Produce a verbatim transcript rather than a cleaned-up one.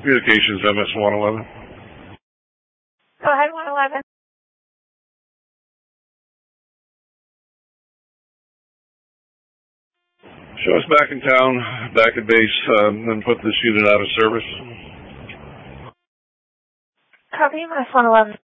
Communications, M S one eleven. Go ahead, one eleven. Show us back in town, back at base, um, and put this unit out of service. Copy, M S one eleven.